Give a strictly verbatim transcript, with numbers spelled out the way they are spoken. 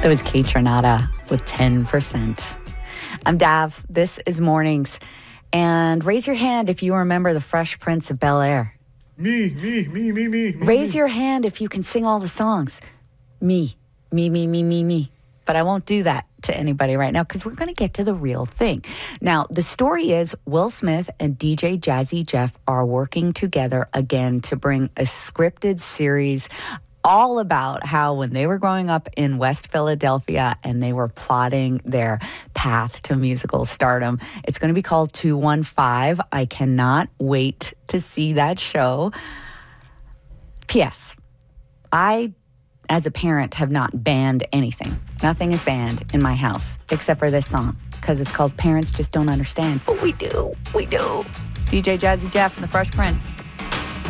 It was Kate Renata with ten percent. I'm Dav. This is Mornings. And raise your hand if you remember the Fresh Prince of Bel-Air. Me, me, me, me, me. Raise me. your hand if you can sing all the songs. Me, me, me, me, me, me. But I won't do that to anybody right now because we're going to get to the real thing. Now, the story is Will Smith and D J Jazzy Jeff are working together again to bring a scripted series all about how when they were growing up in West Philadelphia and they were plotting their path to musical stardom. It's going to be called two one five. I cannot wait to see that show. P S. I, as a parent, have not banned anything. Nothing is banned in my house except for this song because it's called Parents Just Don't Understand. But we do. We do. D J Jazzy Jeff and the Fresh Prince.